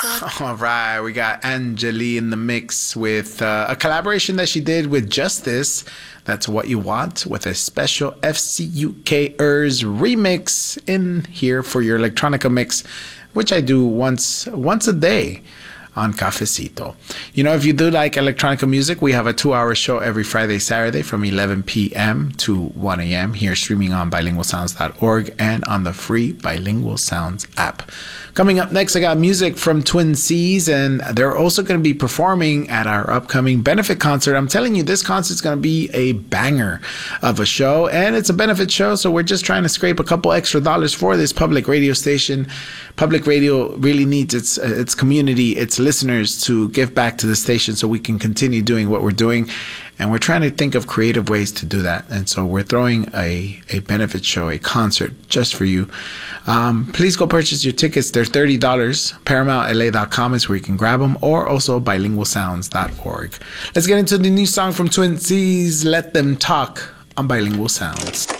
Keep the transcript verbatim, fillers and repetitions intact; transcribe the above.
All right, we got Angeli in the mix with uh, a collaboration that she did with Justice. That's What You Want, with a special F C U K-ers remix in here for your electronica mix, which I do once once a day on Cafecito. You know, if you do like electronica music, we have a two-hour show every Friday, Saturday from eleven p.m. to one a.m. here streaming on bilingual sounds dot org and on the free Bilingual Sounds app. Coming up next, I got music from Twin Seas, and they're also going to be performing at our upcoming benefit concert. I'm telling you, this concert's going to be a banger of a show, and it's a benefit show, so we're just trying to scrape a couple extra dollars for this public radio station. Public radio really needs its uh, its community, its listeners to give back to the station so we can continue doing what we're doing. And we're trying to think of creative ways to do that. And so we're throwing a, a benefit show, a concert just for you. Um, please go purchase your tickets. They're thirty dollars. Paramount L A dot com is where you can grab them, or also bilingual sounds dot org. Let's get into the new song from Twin Seas, Let Them Talk, on Bilingual Sounds.